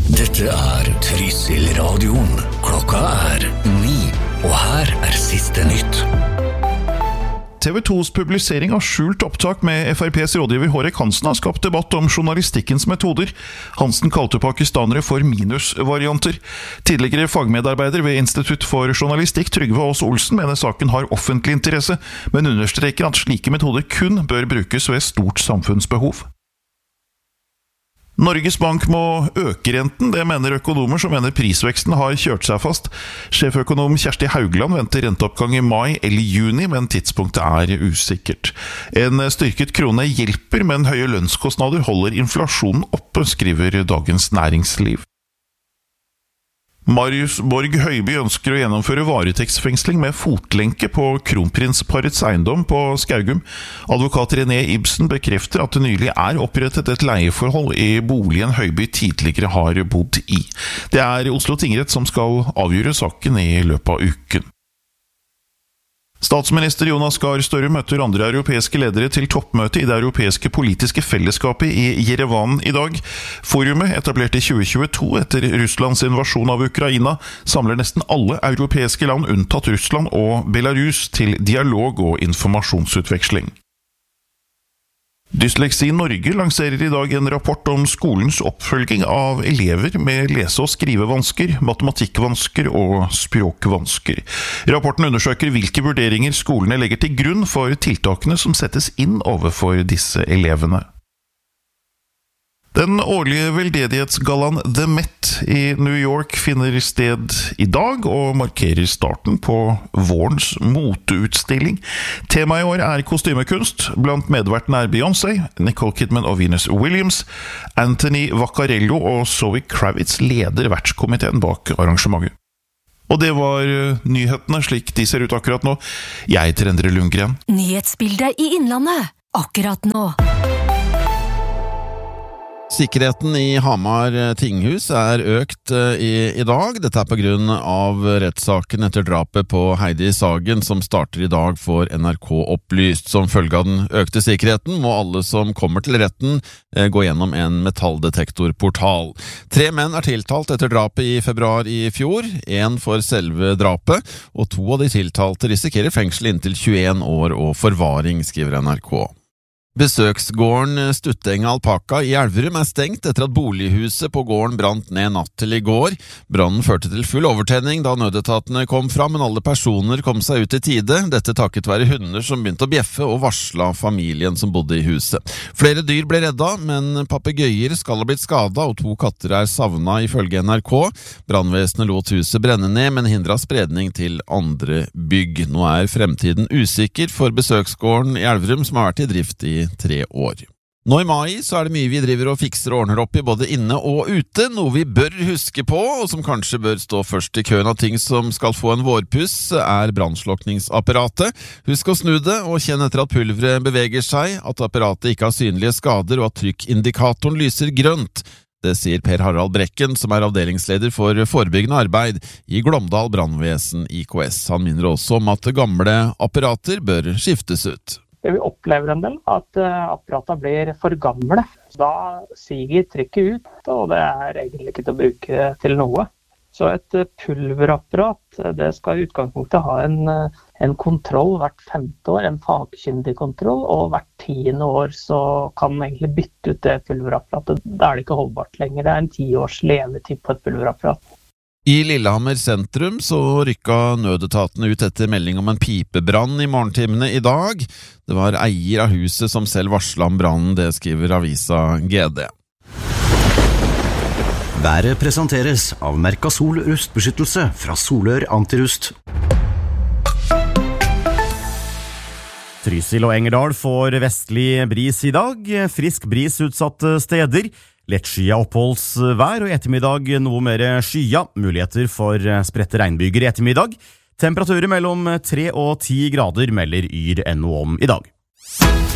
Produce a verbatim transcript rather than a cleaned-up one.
Dette er Trysil radioen. Klokka er ni, og her er siste nytt. T V to's publisering av skjult opptak med F R P's rådgiver Hårek Hansen har skapt debatt om journalistikkens metoder. Hansen kalte pakistanere for minusvarianter. Tidligere fagmedarbeider ved Institutt for Journalistikk Trygve Aas Olsen mener saken har offentlig interesse, men understreker at slike metoder kun bør brukes ved stort samfunnsbehov. Norges Bank må øke renten, det mener økonomer som mener prisveksten har kjørt seg fast. Sjeføkonom Kjersti Haugland venter renteoppgang i mai eller juni, men tidspunktet er usikkert. En styrket krone hjelper, men høye lønnskostnader holder inflasjonen oppe, skriver Dagens Næringsliv. Marius Borg Høiby ønsker å gjennomføre varetektsfengsling med fotlenke på kronprinsparets eiendom på Skaugum. Advokat René Ibsen bekrefter at det nylig er opprettet et leieforhold i boligen Høiby tidligere har bodd i. Det er Oslo tingrett som skal avgjøre saken i løpet av uken. Statsminister Jonas Gahr Støre møter andre europeiske ledere til toppmøte i det europeiske politiske fellesskapet i Jerevan i dag. Forumet, etablert i tjue tjueto etter Russlands invasjon av Ukraina, samler nesten alle europeiske land unntatt Russland og Belarus til dialog og informasjonsutveksling. Dysleksi Norge lanserer i dag en rapport om skolens oppfølging av elever med lese- og skrivevansker, matematikkvansker og språkvansker. Rapporten undersøker hvilke vurderinger skolene legger til grunn for tiltakene som settes inn overfor disse elevene. Den årlige veldedighetsgallaen The Met i New York finner sted i dag og markerer starten på vårens moteutstilling. Temaet i år er kostymekunst. Blant medvertene er Beyoncé, Nicole Kidman og Venus Williams. Anthony Vaccarello og Zoe Kravitz leder vertskomiteen bak arrangementet. Og det var nyhetene slik de ser ut akkurat nå. Jeg heter Endre Lundgren. Nyhetsbildet i Innlandet akkurat nå. Sikkerheten i Hamar tinghus er økt i, i dag. Dette er på grunn av rettssaken etter drapet på Heidi Sagen, som starter i dag for N R K opplyst. Som følge av den økte sikkerheten må alle som kommer til retten gå gjennom en metalldetektorportal. Tre menn er tiltalt etter drapet i februar i fjor, en for selve drapet, og to av de tiltalte risikerer fengsel inntil tjueen år og forvaring, skriver N R K. Besøksgården Stuttenga Alpaka i Elverum er stengt etter at bolighuset på gården brant ned natt til i går. Brannen førte til full overtenning da nødetatene kom fram, men alle personer kom seg ut i tide. Dette takket være hunder som begynte å bjeffe og varsla familien som bodde i huset. Flere dyr ble redda, men papegøyer skal ha blitt skada, og to katter er savna ifølge N R K. Brannvesenet lot huset brenne ned, men hindra spredning til andre bygg. Nå er fremtiden usikker for besøksgården i Elverum, som har vært i drift i tre år. Nå i mai så er det mye vi driver og fikser og ordner opp i både inne og ute, noe vi bør huske på, og som kanskje bør stå først i køen av ting som skal få en vårpuss, er brannslukningsapparatet. Husk å snu det, og kjenn etter at pulveret beveger seg, at apparatet ikke har synlige skader, og at trykkindikatoren lyser grønt. Det sier Per Harald Brekken, som er avdelingsleder for forebyggende arbeid i Glåmdal Brannvesen I K S. Han minner også om at gamle apparater bør skiftes ut. Det vi opplever en del, at apparatet blir for gamle. Da siger trykket ut, og det er egentlig ikke til å bruke til noe. Så et pulverapparat, det skal I utgangspunktet ha en, en kontroll hvert femte år, en fagkyndig kontroll, og hvert tiende år så kan man egentlig bytte ut det pulverapparatet. Da er det ikke holdbart lenger, det er en ti års levetid på et pulverapparat. I Lillehammer sentrum så rykka nødetatene ut etter melding om en pipebrann I morgentimene I dag. Det var eier av huset som selv varslet om brannen, det skriver avisa G D. Været presenteres av Mercasol rustbeskyttelse fra Solør Antirust. Trysil og Engerdal får vestlig bris I dag, frisk bris utsatte steder, lett skya oppholdsvær og I ettermiddag noe mer skya, muligheter for spredte regnbyger I ettermiddag. Temperaturer mellom tre og ti grader melder Yr N O om I dag.